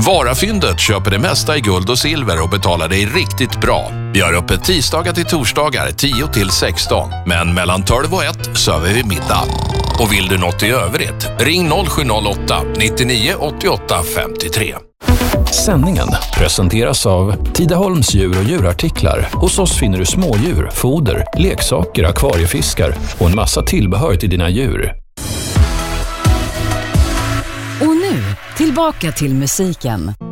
Varafyndet köper det mesta i guld och silver och betalar dig riktigt bra. Vi har öppet tisdagar till torsdagar 10 till 16. Men mellan 12 och 1 söver vi middag. Och vill du något i övrigt? Ring 0708 99 88 53. Sändningen presenteras av Tidaholms djur- och djurartiklar. Hos oss finner du smådjur, foder, leksaker, akvariefiskar och en massa tillbehör till dina djur. Och nu, tillbaka till musiken.